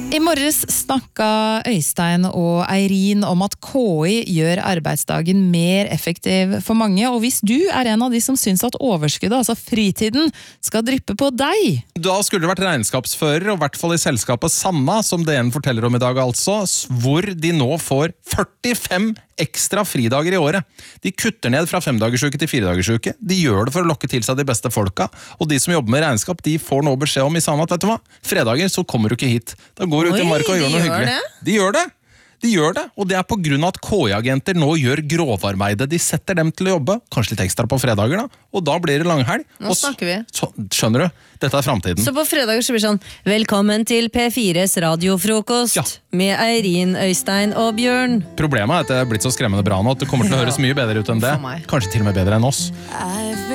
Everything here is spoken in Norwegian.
I morges snakket Øystein og Eirin om at KI gjør arbeidsdagen mer effektiv for mange, og hvis du en av de som synes at overskuddet, altså fritiden, skal dryppe på deg. Da skulle det vært regnskapsfører, og I hvert fall I selskapet Sanna, som DN forteller om I dag altså, hvor de nå får 45 ekstra fridager I året. De kutter ned fra 5-dagersuke til 4-dagersuke. De gjør det for å lokke til seg de beste folka, og de som jobber med regnskap, de får nå beskjed om I Sanna at, vet du hva, fredager så kommer du ikke hit. Da går du ut I marka og gjør noe hyggelig. De gjør det! De gjør det, og det på grunn av at KI-agenter nå gjør grovarbeidet. De setter dem til å jobbe, kanskje litt ekstra på fredager da, og da blir det langhelg. Nå snakker vi. Skjønner du? Dette fremtiden. Så på fredager så blir det sånn, velkommen til P4s radiofrokost med Eirin, Øystein og Bjørn. Problemet at det blitt så skremmende bra nå, at det kommer til å høres mye bedre ut enn det. Kanskje til og med bedre enn oss.